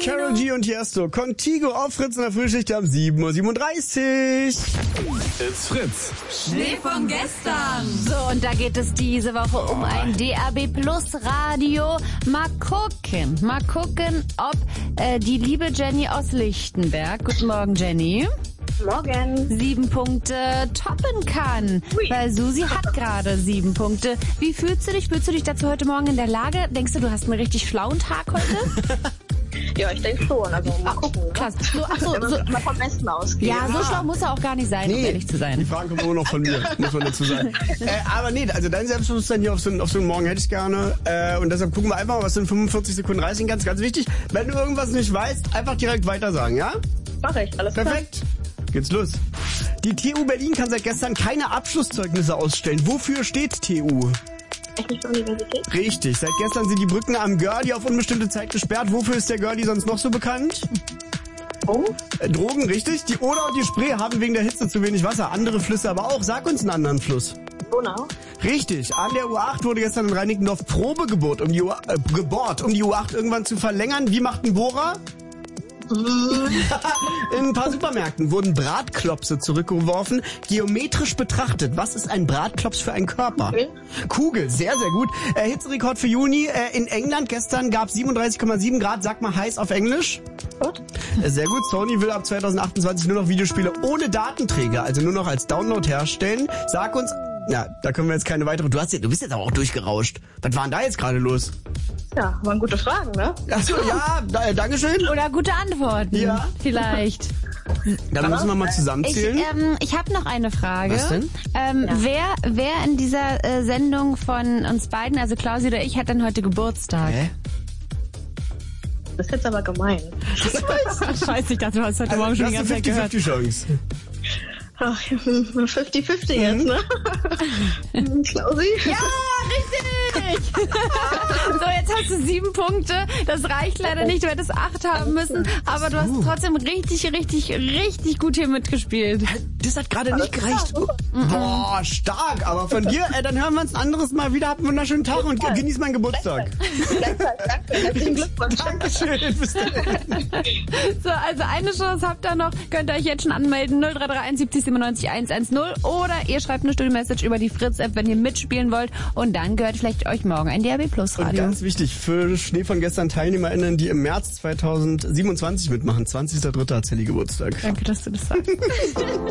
Karol G und Tiesto. Contigo auf Fritz in der Frühschicht am 7:37 Uhr. It's Fritz. Schnee von gestern. So, und da geht es diese Woche um ein DAB Plus Radio. Mal gucken, ob die liebe Jenny aus Lichtenberg, guten Morgen Jenny, Morgen. 7 Punkte toppen kann. Weil Susi hat gerade 7 Punkte. Wie fühlst du dich? Fühlst du dich dazu heute Morgen in der Lage? Denkst du, du hast einen richtig schlauen Tag heute? Ja, ich denke schon. Also mal gucken. Ne? Krass. Mal vom Besten ausgehen. Ja, so schlau muss er auch gar nicht sein, um ehrlich zu Die sein. Fragen kommen nur noch von mir, muss man dazu sagen. Aber nee, also dein Selbstbewusstsein hier auf so einen Morgen hätte ich gerne. Und deshalb gucken wir einfach mal, was du in 45 Sekunden reißen kannst. Ganz wichtig, wenn du irgendwas nicht weißt, einfach direkt weiter sagen, ja? Mach ich. Alles klar. Perfekt. Geht's los. Die TU Berlin kann seit gestern keine Abschlusszeugnisse ausstellen. Wofür steht TU? Technische Universität. Richtig. Seit gestern sind die Brücken am Görli auf unbestimmte Zeit gesperrt. Wofür ist der Görli sonst noch so bekannt? Oh. Drogen, richtig. Die Oder und die Spree haben wegen der Hitze zu wenig Wasser. Andere Flüsse aber auch. Sag uns einen anderen Fluss. Donau. Richtig. An der U8 wurde gestern in Reinickendorf Probegebohrt, um die U8 irgendwann zu verlängern. Wie macht ein Bohrer? In ein paar Supermärkten wurden Bratklopse zurückgeworfen. Geometrisch betrachtet, was ist ein Bratklops für einen Körper? Kugel, sehr, sehr gut. Hitzerekord für Juni. In England gestern gab es 37,7 Grad. Sag mal heiß auf Englisch. Gut. Sehr gut. Sony will ab 2028 nur noch Videospiele ohne Datenträger, also nur noch als Download herstellen. Sag uns... Ja, da können wir jetzt keine weitere... Du bist jetzt aber auch durchgerauscht. Was war denn da jetzt gerade los? Ja, waren gute Fragen, ne? Achso, ja, dankeschön. Oder gute Antworten. Ja. Vielleicht. Dann müssen wir mal zusammenzählen. Ich habe noch eine Frage. Was denn? Wer in dieser Sendung von uns beiden, also Klausi oder ich, hat denn heute Geburtstag? Hä? Das ist jetzt aber gemein. Scheiße, ich dachte, du hast heute Morgen schon die ganze Zeit gehört. 50-50 Chance. Ach, 50-50 jetzt, ne? Klausi? Ja, richtig! So, jetzt hast du 7 Punkte. Das reicht leider nicht. Du hättest 8 haben müssen. Aber du hast trotzdem richtig gut hier mitgespielt. Das hat gerade nicht gereicht. Boah, stark. Aber von dir, dann hören wir uns ein anderes Mal wieder. Habt einen wunderschönen Tag und genieß meinen Geburtstag. Danke. Herzlichen Glückwunsch. Dankeschön. Bis dann. So, also eine Chance habt ihr noch. Könnt ihr euch jetzt schon anmelden. 0331 70 97 110. Oder ihr schreibt eine Studio-Message über die Fritz-App, wenn ihr mitspielen wollt. Und dann gehört vielleicht euch morgen ein DAB Plus Und Radio. ganz wichtig, für Schnee von gestern TeilnehmerInnen, die im März 2027 mitmachen. 20.03. hat Sally Geburtstag. Danke, dass du das sagst.